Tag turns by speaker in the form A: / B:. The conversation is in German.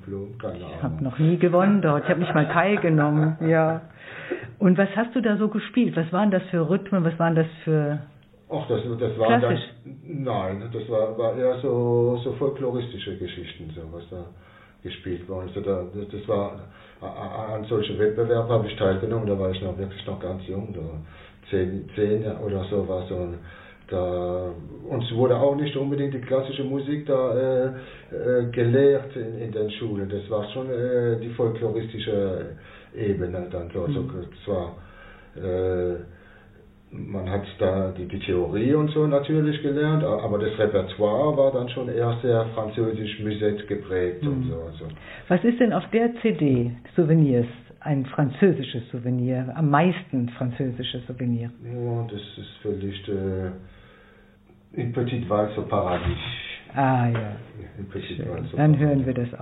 A: Diplom, keine Ahnung.
B: Ich habe noch nie gewonnen dort, ich habe nicht mal teilgenommen, ja. Und was hast du da so gespielt? Was waren das für Rhythmen, was waren das für...
A: Ach, das war dann,
B: klassisch?
A: nein, das war eher so folkloristische Geschichten, so was da gespielt worden ist. Das war, an solchen Wettbewerben habe ich teilgenommen, da war ich wirklich noch ganz jung, da 10 oder so war so. Uns wurde auch nicht unbedingt die klassische Musik da gelehrt in den Schulen. Das war schon die folkloristische Ebene dann dort. Das war, man hat da die Theorie und so natürlich gelernt, aber das Repertoire war dann schon eher sehr französisch Musette geprägt und so. Also.
B: Was ist denn auf der CD Souvenirs ein französisches Souvenir, am meisten französisches Souvenir?
A: Ja, das ist vielleicht in Petite Valse au Paradis.
B: Ah ja,
A: in Petite
B: schön.
A: Valse au
B: Dann
A: Paradis.
B: hören wir das